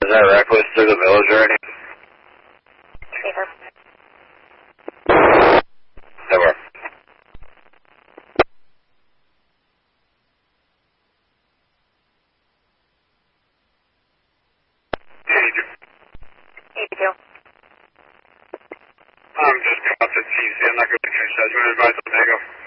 that reckless through the village already? Favor. Never. I'm just coming up to TC. I'm not going to change that. You want to advise on Dago?